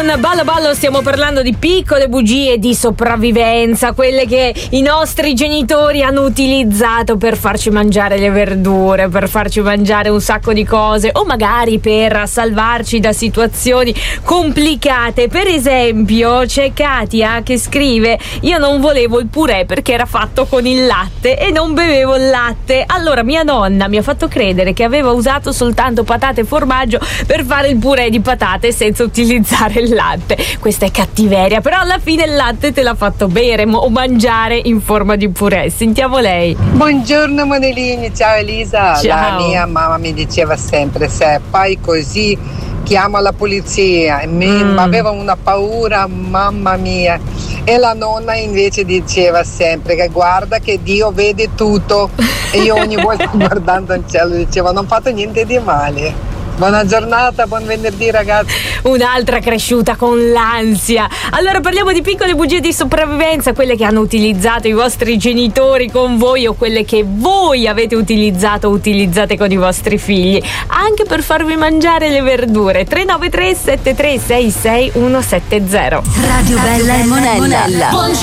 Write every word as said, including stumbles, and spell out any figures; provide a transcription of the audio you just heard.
con Ballo Ballo stiamo parlando di piccole bugie di sopravvivenza, quelle che i nostri genitori hanno utilizzato per farci mangiare le verdure, per farci mangiare un sacco di cose, o magari per salvarci da situazioni complicate. Per esempio c'è Katia che scrive: io non volevo il purè perché era fatto con il latte e non bevevo il latte, allora mia nonna mi ha fatto credere che aveva usato soltanto patate e formaggio per fare il purè di patate senza utilizzare il latte. Questa è cattiveria, però alla fine il latte te l'ha fatto bere o mangiare in forma di purè. Sentiamo lei. Buongiorno Monellini, ciao Elisa. Ciao. La mia mamma mi diceva sempre: se fai così chiama la polizia. E mi Mm. aveva una paura, mamma mia. E la nonna invece diceva sempre che guarda che Dio vede tutto, e io ogni volta guardando il cielo dicevo: non fate niente di male. Buona giornata, buon venerdì ragazzi. Un'altra cresciuta con l'ansia. Allora parliamo di piccole bugie di sopravvivenza, quelle che hanno utilizzato i vostri genitori con voi o quelle che voi avete utilizzato o utilizzate con i vostri figli, anche per farvi mangiare le verdure. tre nove tre sette tre sei sei uno sette zero. Radio Bella e Monella.